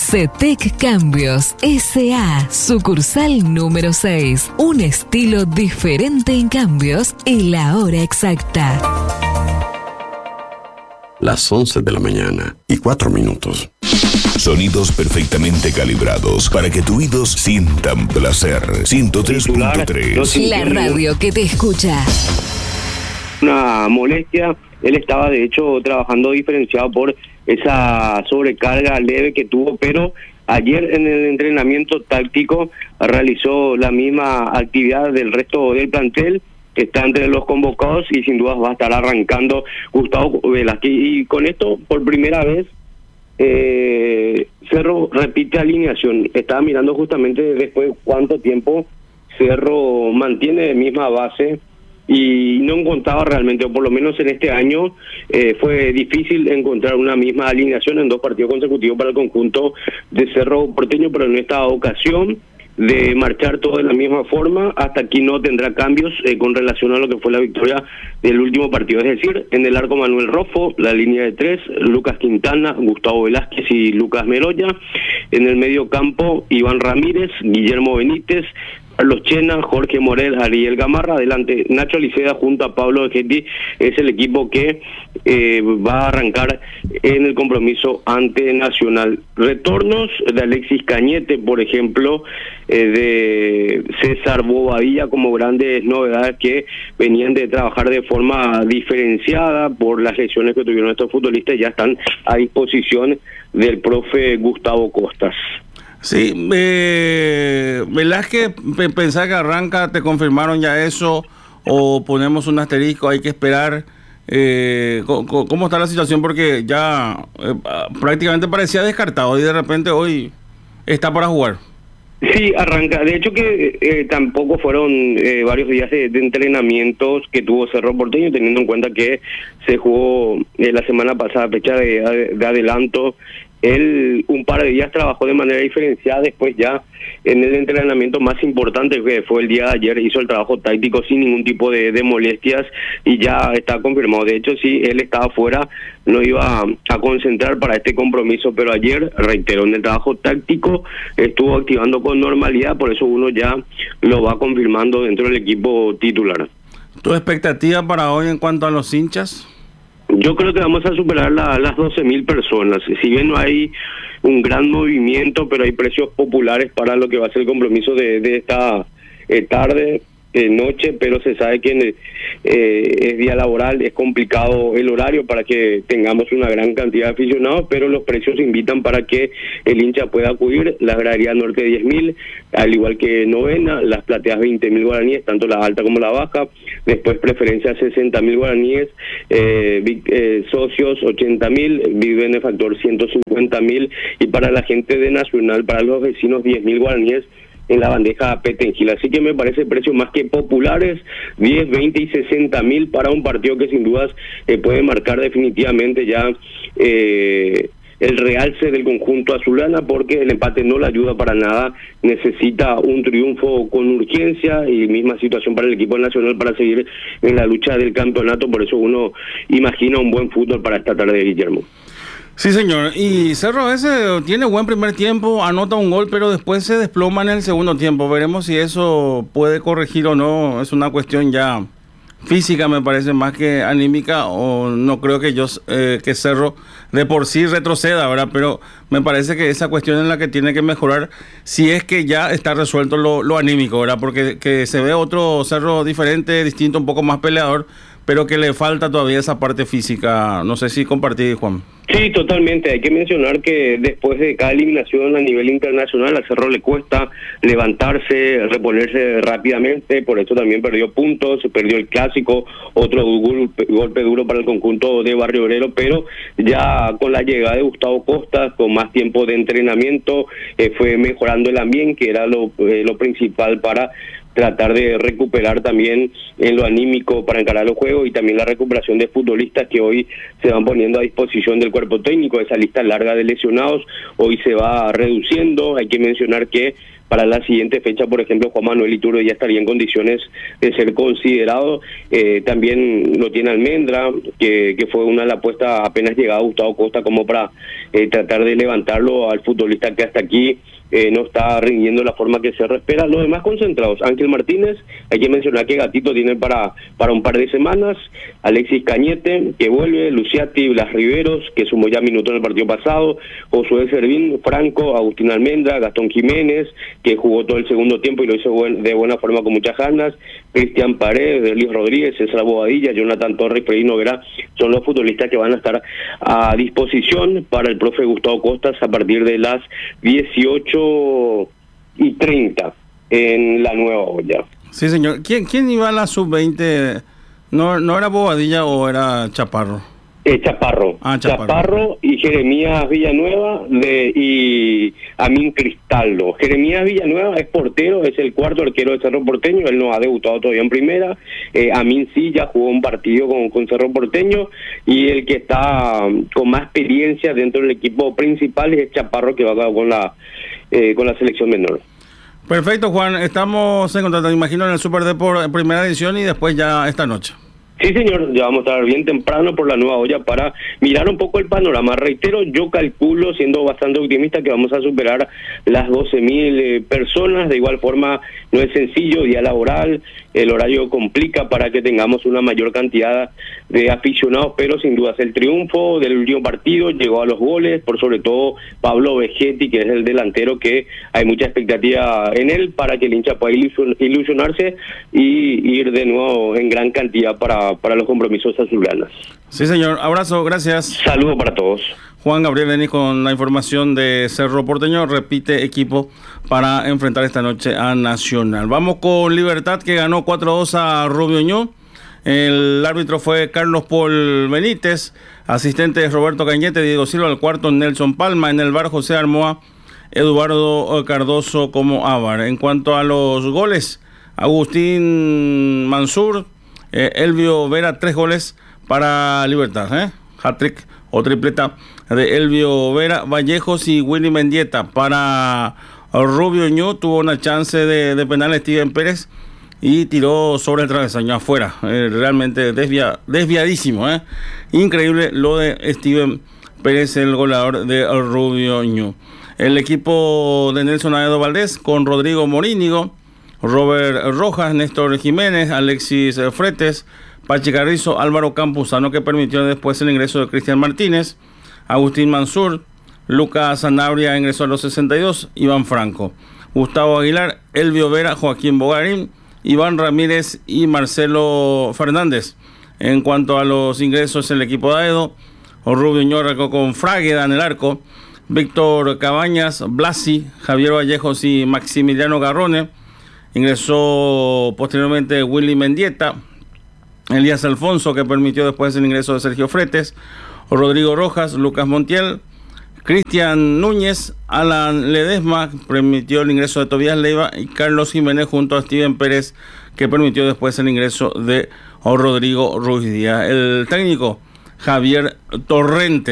CETEC Cambios S.A. Sucursal número 6. Un estilo diferente en cambios y la hora exacta. Las 11 de la mañana y 4 minutos. Sonidos perfectamente calibrados para que tus oídos sientan placer. 103.3. La radio que te escucha. Una molestia. Él estaba de hecho trabajando diferenciado por esa sobrecarga leve que tuvo, pero ayer en el entrenamiento táctico realizó la misma actividad del resto del plantel. Está entre los convocados y sin duda va a estar arrancando Gustavo Velázquez. Y con esto, por primera vez, Cerro repite alineación. Estaba mirando justamente después cuánto tiempo Cerro mantiene misma base y no encontraba realmente, o por lo menos en este año, fue difícil encontrar una misma alineación en 2 partidos consecutivos para el conjunto de Cerro Porteño, pero en esta ocasión de marchar todo de la misma forma, hasta aquí no tendrá cambios con relación a lo que fue la victoria del último partido. Es decir, en el arco Manuel Rofo, la línea de 3, Lucas Quintana, Gustavo Velázquez y Lucas Meroya. En el medio campo, Iván Ramírez, Guillermo Benítez, Carlos Chena, Jorge Morel, Ariel Gamarra. Adelante Nacho Liceda junto a Pablo Ejetti. Es el equipo que va a arrancar en el compromiso ante Nacional. Retornos de Alexis Cañete, por ejemplo, de César Bobadilla, como grandes novedades que venían de trabajar de forma diferenciada por las lesiones que tuvieron estos futbolistas, ya están a disposición del profe Gustavo Costas. Sí, Velázquez, pensar que arranca, ¿te confirmaron ya eso o ponemos un asterisco? Hay que esperar. ¿Cómo está la situación? Porque ya prácticamente parecía descartado y de repente hoy está para jugar. Sí, arranca. De hecho que tampoco fueron varios días de entrenamientos que tuvo Cerro Porteño, teniendo en cuenta que se jugó la semana pasada fecha de adelanto. Él un par de días trabajó de manera diferenciada, después ya en el entrenamiento más importante que fue el día de ayer hizo el trabajo táctico sin ningún tipo de molestias y ya está confirmado. De hecho, sí, él estaba fuera, no iba a concentrar para este compromiso, pero ayer, reitero, en el trabajo táctico estuvo activando con normalidad, por eso uno ya lo va confirmando dentro del equipo titular. ¿Tu expectativa para hoy en cuanto a los hinchas? Yo creo que vamos a superar las 12.000 personas. Si bien no hay un gran movimiento, pero hay precios populares para lo que va a ser el compromiso de esta tarde, noche, pero se sabe que es día laboral, es complicado el horario para que tengamos una gran cantidad de aficionados, pero los precios invitan para que el hincha pueda acudir. La gradería norte 10.000, al igual que novena, las plateas 20.000 guaraníes, tanto la alta como la baja, después preferencia 60.000 guaraníes, socios 80.000, Big Benefactor 150.000 y para la gente de Nacional, para los vecinos 10.000 guaraníes en la bandeja Petengil. Así que me parece precios más que populares, 10, 20 y 60.000 para un partido que sin dudas puede marcar definitivamente ya el realce del conjunto azulana, porque el empate no le ayuda para nada, necesita un triunfo con urgencia y misma situación para el equipo nacional para seguir en la lucha del campeonato. Por eso uno imagina un buen fútbol para esta tarde, Guillermo. Sí, señor. Y Cerro a veces tiene buen primer tiempo, anota un gol, pero después se desploma en el segundo tiempo. Veremos si eso puede corregir o no. Es una cuestión ya física, me parece, más que anímica, o no creo que Cerro de por sí retroceda, ¿verdad? Pero me parece que esa cuestión es la que tiene que mejorar si es que ya está resuelto lo anímico, ¿verdad? Porque que se ve otro Cerro diferente, distinto, un poco más peleador, pero que le falta todavía esa parte física. No sé si compartí, Juan. Sí, totalmente. Hay que mencionar que después de cada eliminación a nivel internacional, al Cerro le cuesta levantarse, reponerse rápidamente, por eso también perdió puntos, perdió el clásico, otro golpe duro para el conjunto de Barrio Obrero, pero ya con la llegada de Gustavo Costas, con más tiempo de entrenamiento, fue mejorando el ambiente, que era lo principal para tratar de recuperar también en lo anímico para encarar los juegos, y también la recuperación de futbolistas que hoy se van poniendo a disposición del cuerpo técnico. Esa lista larga de lesionados hoy se va reduciendo. Hay que mencionar que para la siguiente fecha, por ejemplo, Juan Manuel Iturbe ya estaría en condiciones de ser considerado. También lo tiene Almendra, que fue una de las apuestas apenas llegado Gustavo Costa, como para tratar de levantarlo al futbolista que hasta aquí no está rindiendo la forma que se espera. Los demás concentrados: Ángel Martínez, hay que mencionar que Gatito tiene para un par de semanas, Alexis Cañete, que vuelve, Luciati, Blas Riveros, que sumó ya minutos en el partido pasado, Josué Servín, Franco, Agustín Almendra, Gastón Jiménez, que jugó todo el segundo tiempo y lo hizo de buena forma con muchas ganas, Cristian Paredes, Luis Rodríguez, César Bobadilla, Jonathan Torres, Freddy Noguera, son los futbolistas que van a estar a disposición para el profe Gustavo Costas a partir de las 18:30 en la Nueva Olla. Sí, señor. ¿Quién iba a la sub-20? ¿No era Bobadilla o era Chaparro? Chaparro. Chaparro y Jeremías Villanueva y Amin Cristaldo. Jeremías Villanueva es portero, es el cuarto arquero de Cerro Porteño, él no ha debutado todavía en primera. Amin sí ya jugó un partido con Cerro Porteño, y el que está con más experiencia dentro del equipo principal es Chaparro, que va con la selección menor. Perfecto, Juan, estamos en contacto, me imagino, en el Super Deport primera edición y después ya esta noche. Sí, señor, ya vamos a estar bien temprano por la Nueva Olla para mirar un poco el panorama. Reitero, yo calculo, siendo bastante optimista, que vamos a superar las 12.000 personas. De igual forma, no es sencillo, día laboral, el horario complica para que tengamos una mayor cantidad de aficionados, pero sin duda el triunfo del último partido llegó a los goles, por sobre todo Pablo Vegetti, que es el delantero que hay mucha expectativa en él para que el hincha pueda ilusionarse y ir de nuevo en gran cantidad para los compromisos azulgranas. Sí, señor. Abrazo, gracias. Saludos para todos. Juan Gabriel Denis con la información de Cerro Porteño. Repite equipo para enfrentar esta noche a Nacional. Vamos con Libertad, que ganó 4-2 a Rubio Ñu. El árbitro fue Carlos Paul Benítez, asistente de Roberto Cañete, Diego Silva, al cuarto Nelson Palma, en el VAR José Armoa, Eduardo Cardoso como ávar. En cuanto a los goles, Agustín Mansur, Elvio Vera, 3 goles para Libertad, hat-trick o tripleta de Elvio Vera, Vallejos y Willy Mendieta. Para Rubio Ñu tuvo una chance de penal Steven Pérez y tiró sobre el travesaño afuera, realmente desviadísimo, increíble lo de Steven Pérez, el goleador de Rubio Ñu. El equipo de Nelson Aedo Valdés con Rodrigo Morínigo, Robert Rojas, Néstor Jiménez, Alexis Fretes, Pachi Carrizo, Álvaro Campuzano, que permitió después el ingreso de Cristian Martínez, Agustín Mansur, Lucas Sanabria ingresó a los 62, Iván Franco, Gustavo Aguilar, Elvio Vera, Joaquín Bogarín, Iván Ramírez y Marcelo Fernández. En cuanto a los ingresos, el equipo de Aedo, Rubio Ñu arrancó con Fragueda en el arco, Víctor Cabañas, Blasi, Javier Vallejos y Maximiliano Garrone. Ingresó posteriormente Willy Mendieta, Elías Alfonso, que permitió después el ingreso de Sergio Fretes, Rodrigo Rojas, Lucas Montiel, Cristian Núñez, Alan Ledesma, permitió el ingreso de Tobías Leiva, y Carlos Jiménez junto a Steven Pérez, que permitió después el ingreso de Rodrigo Ruiz Díaz. El técnico Javier Torrente.